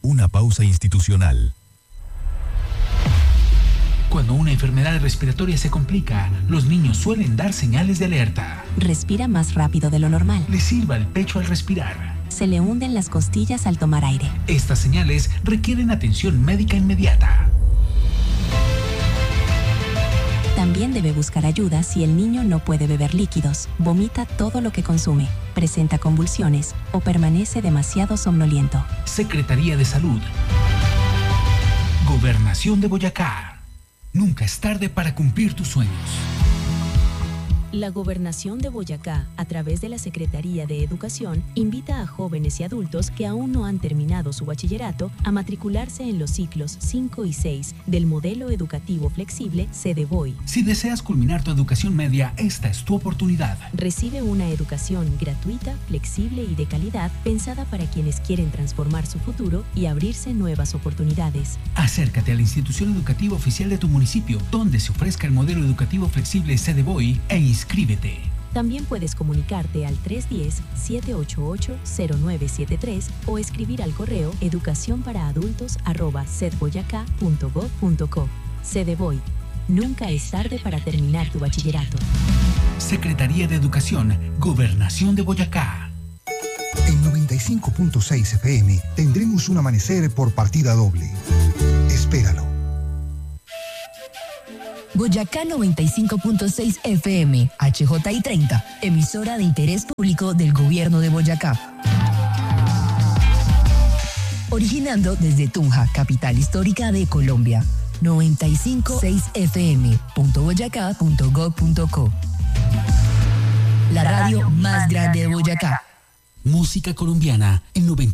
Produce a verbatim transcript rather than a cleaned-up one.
Una pausa institucional. Cuando una enfermedad respiratoria se complica, los niños suelen dar señales de alerta. Respira más rápido de lo normal. Le silba el pecho al respirar. Se le hunden las costillas al tomar aire. Estas señales requieren atención médica inmediata. También debe buscar ayuda si el niño no puede beber líquidos, vomita todo lo que consume, presenta convulsiones o permanece demasiado somnoliento. Secretaría de Salud. Gobernación de Boyacá. Nunca es tarde para cumplir tus sueños. La Gobernación de Boyacá, a través de la Secretaría de Educación, invita a jóvenes y adultos que aún no han terminado su bachillerato a matricularse en los ciclos cinco y seis del modelo educativo flexible CEDEVOY. Si deseas culminar tu educación media, esta es tu oportunidad. Recibe una educación gratuita, flexible y de calidad, pensada para quienes quieren transformar su futuro y abrirse nuevas oportunidades. Acércate a la institución educativa oficial de tu municipio, donde se ofrezca el modelo educativo flexible CEDEVOY e inscríbete. También puedes comunicarte al tres uno cero, siete ocho ocho, cero nueve siete tres o escribir al correo educación para adultos arroba cedboyacá punto gob punto co. CEDEVOY. Nunca es tarde para terminar tu bachillerato. Secretaría de Educación, Gobernación de Boyacá. En noventa y cinco punto seis F M tendremos un amanecer por partida doble. Espéralo. Boyacá noventa y cinco punto seis F M, H J I treinta, emisora de interés público del Gobierno de Boyacá. Originando desde Tunja, capital histórica de Colombia. noventa y cinco punto seis F M punto boyacá punto gob punto co. La radio más grande de Boyacá. Música colombiana en noventa